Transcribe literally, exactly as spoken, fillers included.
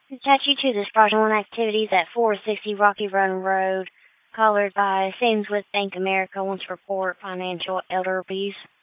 Attach you to this fraudulent activities at four sixty Rocky Run Road, collared by Savings with Bank America wants to report financial elder abuse.